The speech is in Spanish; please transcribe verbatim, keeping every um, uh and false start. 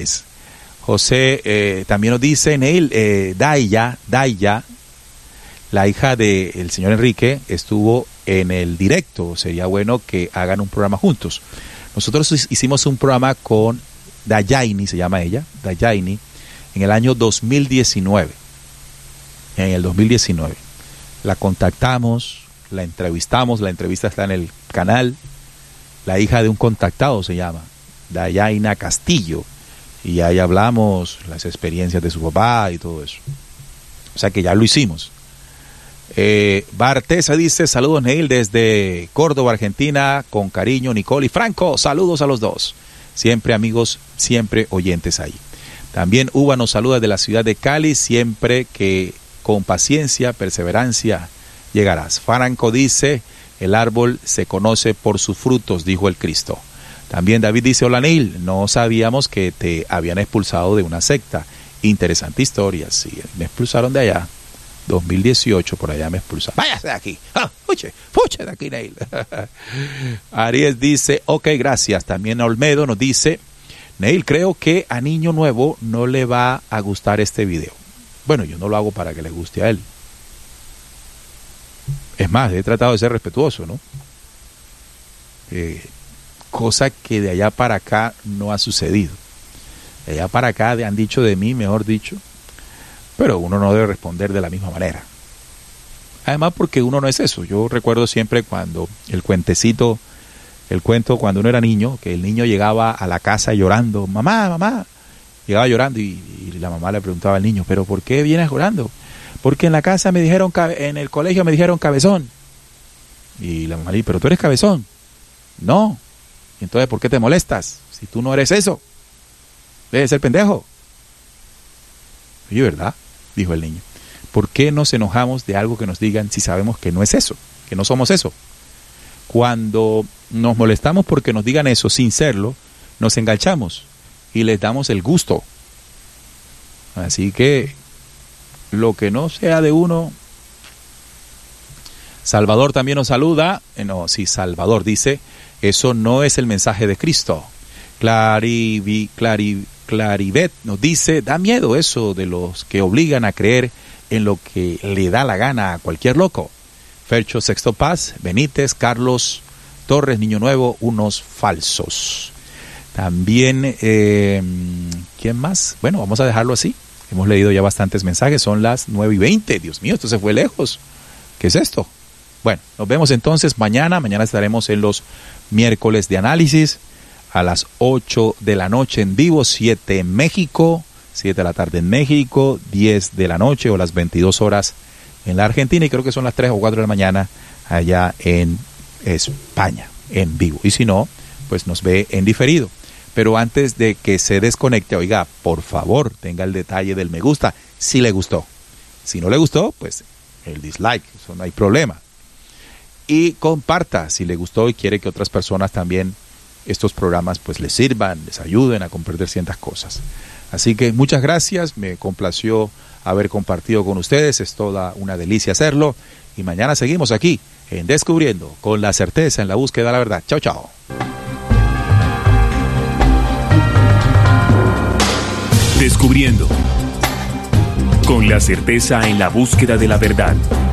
González. José eh, también nos dice, Neil, eh, Daya, Daya, la hija del señor Enrique, estuvo en el directo. Sería bueno que hagan un programa juntos. Nosotros hicimos un programa con Dayaini, se llama ella, Dayaini, en el año dos mil diecinueve. En el dos mil diecinueve. La contactamos, la entrevistamos, la entrevista está en el canal. La hija de un contactado se llama, Dayaina Castillo. Y ahí hablamos las experiencias de su papá y todo eso. O sea que ya lo hicimos. Eh, Bartesa dice, saludos Neil desde Córdoba, Argentina, con cariño Nicole y Franco, saludos a los dos. Siempre amigos, siempre oyentes ahí. También Uva nos saluda de la ciudad de Cali, siempre que con paciencia, perseverancia llegarás. Franco dice, el árbol se conoce por sus frutos, dijo el Cristo. También David dice, hola Neil, no sabíamos que te habían expulsado de una secta. Interesante historia, sí, me expulsaron de allá. dos mil dieciocho, por allá me expulsaron. Váyase de aquí, ah, fuche, fuche de aquí, Neil. Aries dice, ok, gracias. También Olmedo nos dice, Neil, creo que a Niño Nuevo no le va a gustar este video. Bueno, yo no lo hago para que le guste a él. Es más, he tratado de ser respetuoso, ¿no? Eh, cosa que de allá para acá no ha sucedido. De allá para acá han dicho de mí, mejor dicho, pero uno no debe responder de la misma manera. Además porque uno no es eso. Yo recuerdo siempre cuando el cuentecito, el cuento cuando uno era niño, que el niño llegaba a la casa llorando, mamá, mamá, llegaba llorando y, y la mamá le preguntaba al niño, pero ¿por qué vienes llorando? Porque en la casa me dijeron, en el colegio me dijeron cabezón. Y la mamá le dice, pero tú eres cabezón. No. Entonces, ¿por qué te molestas? Si tú no eres eso. Debes ser pendejo. Oye, ¿verdad? Dijo el niño. ¿Por qué nos enojamos de algo que nos digan si sabemos que no es eso? Que no somos eso. Cuando nos molestamos porque nos digan eso sin serlo, nos enganchamos y les damos el gusto. Así que lo que no sea de uno. Salvador también nos saluda. No, sí, Salvador dice, eso no es el mensaje de Cristo. Clarivi, Clari, Claribet nos dice, da miedo eso de los que obligan a creer en lo que le da la gana a cualquier loco. Fercho Sexto Paz, Benítez, Carlos Torres, Niño Nuevo, unos falsos. También, eh, ¿quién más? Bueno, vamos a dejarlo así. Hemos leído ya bastantes mensajes, son las nueve y veinte. Dios mío, esto se fue lejos. ¿Qué es esto? Bueno, nos vemos entonces mañana. Mañana estaremos en los miércoles de análisis a las ocho de la noche en vivo, siete en México, siete de la tarde en México, diez de la noche o las veintidós horas en la Argentina y creo que son las tres o cuatro de la mañana allá en España, en vivo. Y si no, pues nos ve en diferido. Pero antes de que se desconecte, oiga, por favor, tenga el detalle del me gusta, si le gustó. Si no le gustó, pues el dislike, eso no hay problema. Y comparta si le gustó y quiere que otras personas también estos programas pues les sirvan, les ayuden a comprender ciertas cosas. Así que muchas gracias, me complació haber compartido con ustedes, es toda una delicia hacerlo y mañana seguimos aquí en Descubriendo con la certeza en la búsqueda de la verdad. Chao, chao. Descubriendo con la certeza en la búsqueda de la verdad.